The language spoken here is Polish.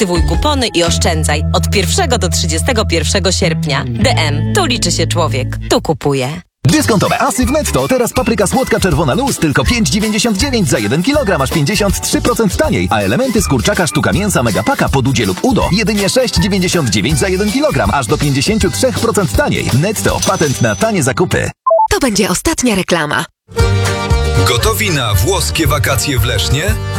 Aktywuj kupony i oszczędzaj od 1 do 31 sierpnia. DM. Tu liczy się człowiek. Tu kupuję. Dyskontowe asy w Netto. Teraz papryka słodka czerwona luz tylko 5,99 za 1 kg, aż 53% taniej. A elementy z kurczaka sztuka mięsa Megapaka pod udzie lub udo jedynie 6,99 za 1 kg, aż do 53% taniej. Netto. Patent na tanie zakupy. To będzie ostatnia reklama. Gotowi na włoskie wakacje w Lesznie?